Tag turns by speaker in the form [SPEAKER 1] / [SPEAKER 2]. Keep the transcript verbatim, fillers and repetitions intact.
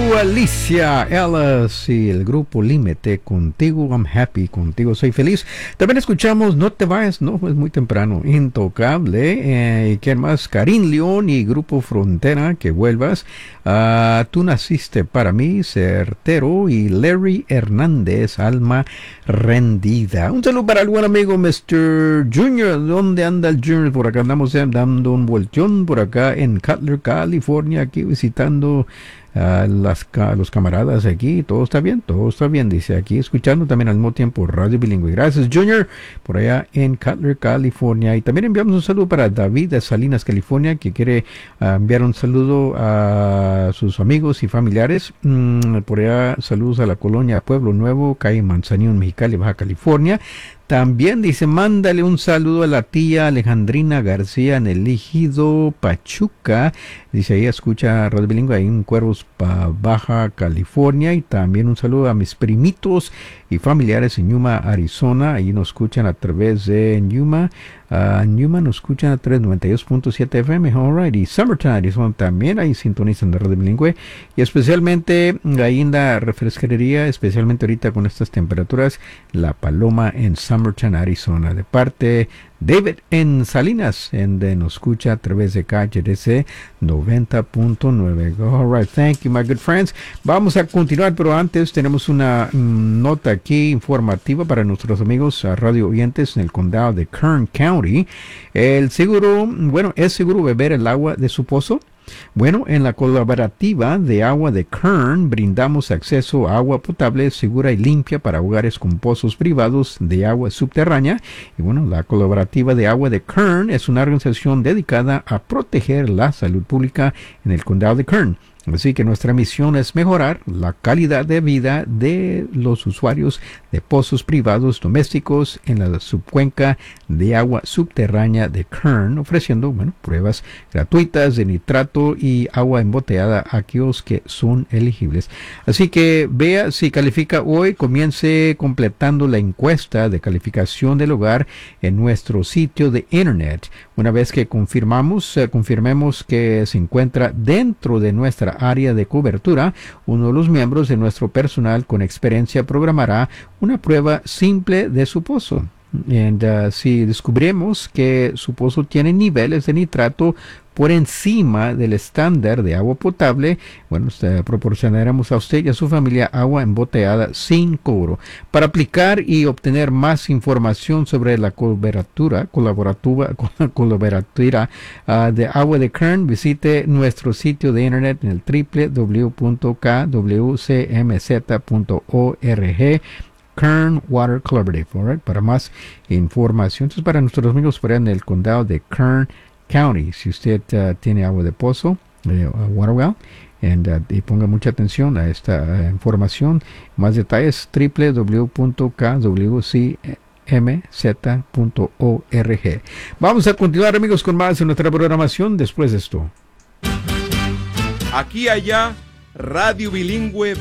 [SPEAKER 1] Alicia Ellis y el grupo Límite, Contigo I'm Happy, Contigo Soy Feliz. También escuchamos No Te Vayas, no, es muy temprano, Intocable. Eh, ¿Y quién más? Karin León y Grupo Frontera, Que Vuelvas. Uh, Tú Naciste Para Mí, Certero. Y Larry Hernández, Alma Rendida. Un saludo para el buen amigo mister Junior. ¿Dónde anda el Junior? Por acá andamos eh, dando un volteón por acá en Cutler, California, aquí visitando a las, a los camaradas aquí. Todo está bien, todo está bien, dice aquí, escuchando también al mismo tiempo Radio Bilingüe. Gracias, Junior, por allá en Cutler, California. Y también enviamos un saludo para David de Salinas, California, que quiere uh, enviar un saludo a sus amigos y familiares. Mm, por allá, saludos a la colonia Pueblo Nuevo, calle Manzanillo, en Mexicali, Baja California. También dice, mándale un saludo a la tía Alejandrina García en el Ejido Pachuca. Dice, ahí escucha Radio Bilingüe, ahí en Cuervos, pa Baja California. Y también un saludo a mis primitos y familiares en Yuma, Arizona. Ahí nos escuchan a través de Yuma. Uh, Yuma nos escuchan a través de noventa y dos punto siete F M. Alright. Y Summerton, Arizona también. Ahí sintonizan de Radio Bilingüe. Y especialmente ahí en la refresquería, especialmente ahorita con estas temperaturas, La Paloma en Summerton, Arizona. De parte David en Salinas, en de nos escucha a través de K H D C noventa punto nueve. All right, thank you, my good friends. Vamos a continuar, pero antes tenemos una mm, nota aquí informativa para nuestros amigos uh, radio oyentes en el condado de Kern County. El seguro, bueno, ¿es seguro beber el agua de su pozo? Bueno, en la colaborativa de agua de Kern brindamos acceso a agua potable, segura y limpia para hogares con pozos privados de agua subterránea. Y bueno, la colaborativa de agua de Kern es una organización dedicada a proteger la salud pública en el condado de Kern. Así que nuestra misión es mejorar la calidad de vida de los usuarios de pozos privados domésticos en la subcuenca de agua subterránea de Kern, ofreciendo, bueno, pruebas gratuitas de nitrato y agua embotellada a aquellos que son elegibles. Así que vea si califica hoy, comience completando la encuesta de calificación del hogar en nuestro sitio de internet. Una vez que confirmamos, eh, confirmemos que se encuentra dentro de nuestra área de cobertura, uno de los miembros de nuestro personal con experiencia programará una prueba simple de su pozo. Y uh, si descubrimos que su pozo tiene niveles de nitrato por encima del estándar de agua potable, bueno, usted, proporcionaremos a usted y a su familia agua embotellada sin cobro. Para aplicar y obtener más información sobre la colaboratura, colaborativa, colaboratura uh, de agua de Kern, visite nuestro sitio de internet en el doble u doble u doble u punto k w c m z punto org. Kern Water Collaborative, right? Para más información. Entonces, para nuestros amigos fuera en el condado de Kern County, si usted uh, tiene agua de pozo, eh, uh, water well, and, uh, y ponga mucha atención a esta uh, información. Más detalles, doble u doble u doble u punto k w c m z punto org. Vamos a continuar, amigos, con más de nuestra programación después de esto.
[SPEAKER 2] Aquí allá, Radio Bilingüe